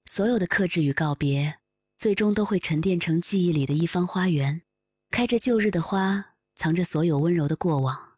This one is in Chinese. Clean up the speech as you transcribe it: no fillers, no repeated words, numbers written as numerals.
所有的克制与告别，最终都会沉淀成记忆里的一方花园，开着旧日的花，藏着所有温柔的过往。